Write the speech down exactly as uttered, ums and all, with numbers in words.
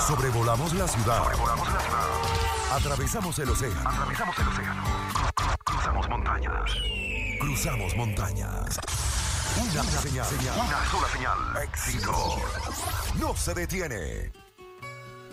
Sobrevolamos la ciudad. Sobrevolamos la ciudad. Atravesamos el océano. Atravesamos el océano. Cruzamos montañas. Cruzamos montañas. Una señal. señal. Una sola señal. Éxito. No se detiene.